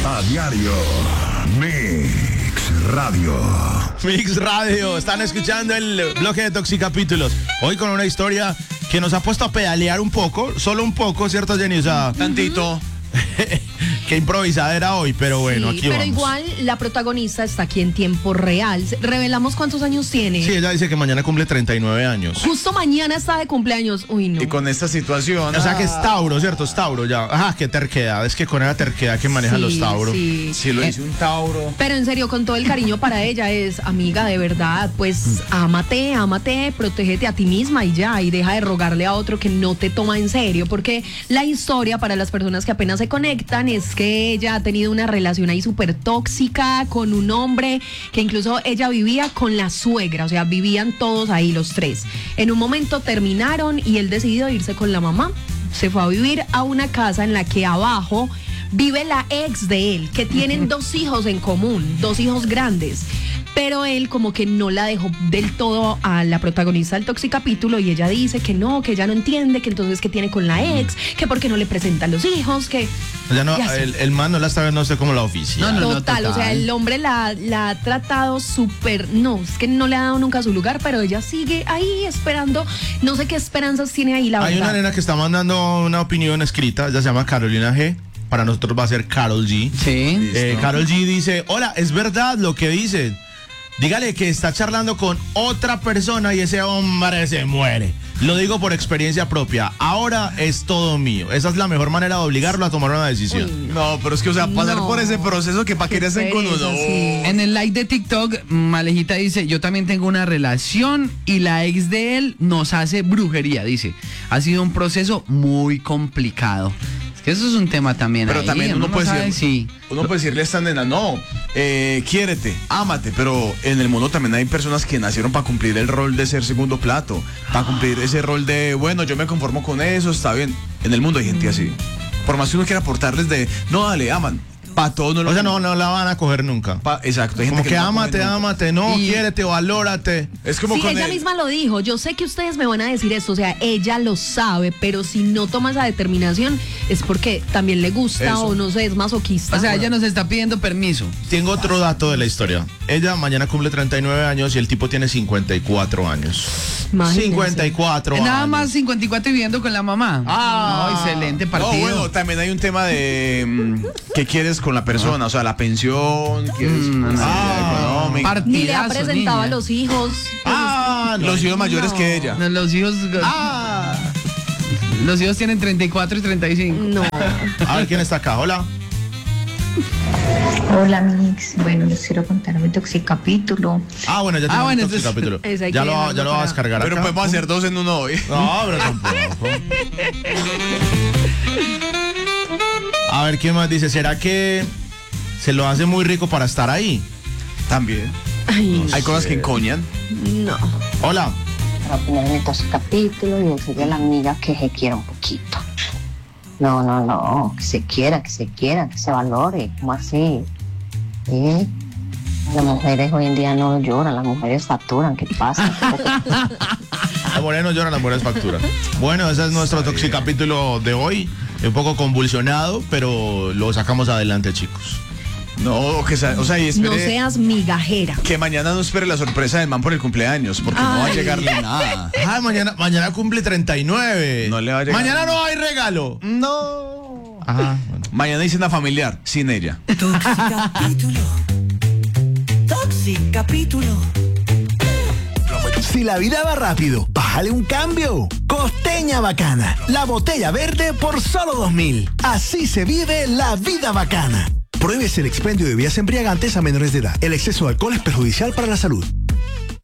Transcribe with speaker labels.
Speaker 1: A diario. Mix Radio.
Speaker 2: Mix Radio, están escuchando el bloque de Toxicapítulos. Hoy con una historia que nos ha puesto a pedalear un poco, solo un poco, ¿cierto, Jenny? O sea,
Speaker 3: tantito.
Speaker 2: Qué improvisada era hoy, pero bueno,
Speaker 4: sí,
Speaker 2: aquí
Speaker 4: pero
Speaker 2: vamos.
Speaker 4: igual la protagonista está aquí en tiempo real. ¿Revelamos cuántos años tiene?
Speaker 2: Sí, ella dice que mañana cumple 39 años.
Speaker 4: Justo mañana está de cumpleaños. Uy, no.
Speaker 3: Y con esta situación.
Speaker 2: O sea que es Tauro, ¿cierto? Es Tauro ya. Ajá, qué terquedad. Es que con esa terquedad que manejan los Tauro.
Speaker 4: Sí.
Speaker 3: Si lo dice un Tauro.
Speaker 4: Pero en serio, con todo el cariño para ella, es amiga, de verdad, pues ámate, protégete a ti misma y ya, y deja de rogarle a otro que no te toma en serio, porque la historia para las personas que apenas se conectan es que ella ha tenido una relación ahí súper tóxica con un hombre que incluso ella vivía con la suegra, o sea, vivían todos ahí los tres. En un momento terminaron y él decidió irse con la mamá. Se fue a vivir a una casa en la que abajo vive la ex de él, que tienen 2 hijos en común, 2 hijos grandes. Pero él como que no la dejó del todo a la protagonista del Toxicapítulo y ella dice que no, que ella no entiende, que entonces que tiene con la ex, que porque no le presentan los hijos, que...
Speaker 2: Ya no, el man no la está viendo usted como la oficina.
Speaker 4: Total, o sea, el hombre la ha tratado súper, no, es que no le ha dado nunca su lugar, pero ella sigue ahí esperando, no sé qué esperanzas tiene ahí, la verdad.
Speaker 2: Hay una nena que está mandando una opinión escrita, ella se llama Carolina G. Para nosotros va a ser Karol G.
Speaker 3: Sí.
Speaker 2: Karol G dice, hola, es verdad lo que dicen. Dígale que está charlando con otra persona y ese hombre se muere. Lo digo por experiencia propia. Ahora es todo mío. Esa es la mejor manera de obligarlo a tomar una decisión.
Speaker 4: Uy,
Speaker 3: No, pero es que, o sea, pasar por ese proceso que para qué hacen con uno.
Speaker 4: Sí.
Speaker 5: En el live de TikTok, Malejita dice, yo también tengo una relación y la ex de él nos hace brujería, dice. Ha sido un proceso muy complicado. Es que eso es un tema también.
Speaker 3: Pero
Speaker 5: ahí,
Speaker 3: también uno puede
Speaker 5: sabe,
Speaker 3: decir,
Speaker 5: sí.
Speaker 3: uno puede decirle a esta nena, no, quiérete, ámate, pero en el mundo también hay personas que nacieron para cumplir el rol de ser segundo plato, para cumplir ese rol de, bueno, yo me conformo con eso, está bien. En el mundo hay gente así. Por más que uno quiera aportarles de, no, dale, aman. Para todos no lo...
Speaker 2: O sea, no la van a coger nunca.
Speaker 3: Exacto. Hay gente
Speaker 2: Como que
Speaker 3: no la coge nunca.
Speaker 2: ámate, no, quiérete, valórate.
Speaker 3: Es como
Speaker 4: Sí,
Speaker 3: con
Speaker 4: ella misma lo dijo. Yo sé que ustedes me van a decir esto, o sea, ella lo sabe, pero si no toma esa determinación es porque también le gusta
Speaker 3: Eso.
Speaker 4: o no sé, es masoquista.
Speaker 5: O sea, ella nos está pidiendo permiso.
Speaker 2: Tengo otro dato de la historia. Ella mañana cumple 39 años y el tipo tiene 54 años.
Speaker 4: Imagínense.
Speaker 2: 54 años.
Speaker 5: Nada más 54 viviendo con la mamá.
Speaker 2: Ah.
Speaker 5: No, excelente partido.
Speaker 3: No, bueno, también hay un tema de qué quieres con la persona, o sea, la pensión, quieres económica.
Speaker 4: Ni le ha
Speaker 5: Partidazo,
Speaker 4: presentado
Speaker 5: niña.
Speaker 4: a los hijos.
Speaker 3: Los hijos mayores
Speaker 4: No.
Speaker 3: que ella.
Speaker 5: No, los hijos tienen 34 y 35.
Speaker 4: No.
Speaker 2: A ver quién está acá. Hola.
Speaker 6: Hola, Mix. Bueno, les quiero contar mi Toxicapítulo.
Speaker 2: Ah, bueno, ya tenemos
Speaker 5: bueno,
Speaker 2: el
Speaker 5: entonces-
Speaker 2: capítulo.
Speaker 4: Ese hay
Speaker 2: Ya
Speaker 4: que
Speaker 2: lo
Speaker 4: dejarlo
Speaker 2: va a
Speaker 4: para-
Speaker 2: descargar
Speaker 3: Pero
Speaker 2: acá.
Speaker 3: podemos hacer 2 en uno hoy.
Speaker 2: No, pero tampoco. A ver, ¿quién más dice? ¿Será que se lo hace muy rico para estar ahí?
Speaker 3: También.
Speaker 4: Ay,
Speaker 3: Hay cosas que encoñan.
Speaker 4: no.
Speaker 2: Hola.
Speaker 6: Para poner mi Toxicapítulo y decirle a la amiga que se quiera un poquito. No, que se quiera, que se valore. ¿Cómo así? ¿Eh? Las mujeres hoy en día no lloran, las mujeres facturan. ¿Qué pasa?
Speaker 2: La mujer no llora, la mujer es factura. Bueno, ese es nuestro Toxicapítulo de hoy. Un poco convulsionado, pero lo sacamos adelante, chicos.
Speaker 3: No, que sea, o sea, y
Speaker 4: No
Speaker 3: espere
Speaker 4: seas migajera.
Speaker 3: que mañana no espere la sorpresa del man por el cumpleaños, porque no va a
Speaker 4: Ay.
Speaker 3: llegarle nada.
Speaker 2: Ah, mañana cumple 39.
Speaker 3: No le va a llegar.
Speaker 2: Mañana no hay regalo.
Speaker 3: No.
Speaker 2: Ajá. Bueno.
Speaker 3: Mañana hay cena familiar, sin ella.
Speaker 7: Toxicapítulo. Toxicapítulo.
Speaker 8: Si la vida va rápido, bájale un cambio. Costeña Bacana, la botella verde por solo 2.000. Así se vive la vida bacana. Prohíbes el expendio de bebidas embriagantes a menores de edad. El exceso de alcohol es perjudicial para la salud.